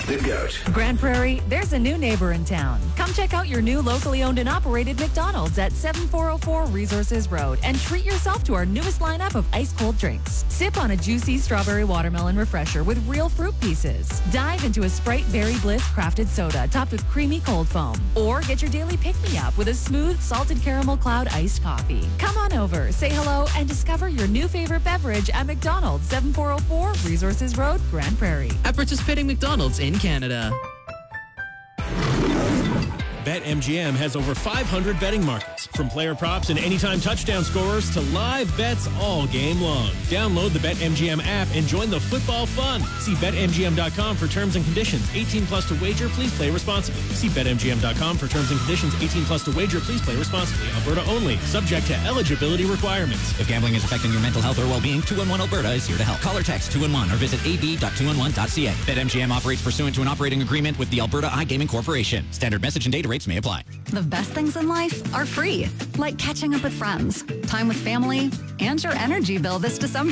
the GOAT. Grand Prairie, there's a new neighbor in town. Come check out your new locally owned and operated McDonald's at 7404 Resources Road and treat yourself to our newest lineup of ice cold drinks. Sip on a juicy strawberry watermelon refresher with real fruit pieces. Dive into a Sprite Berry Bliss crafted soda topped with creamy cold foam. Or get your daily pick-me-up with a smooth salted caramel cloud iced coffee. Come on over, say hello, and discover your new favorite beverage at McDonald's, 7404 Resources Road, Grand Prairie. At participating McDonald's in Canada. BetMGM has over 500 betting markets, from player props and anytime touchdown scorers to live bets all game long. Download the BetMGM app and join the football fun. See BetMGM.com for terms and conditions. 18 plus to wager. Please play responsibly. See BetMGM.com for terms and conditions. 18 plus to wager. Please play responsibly. Alberta only. Subject to eligibility requirements. If gambling is affecting your mental health or well-being, 211 Alberta is here to help. Call or text 211 or visit ab.211.ca. BetMGM operates pursuant to an operating agreement with the Alberta iGaming Corporation. Standard message and data rates may apply. The best things in life are free, like catching up with friends, time with family, and your energy bill this December.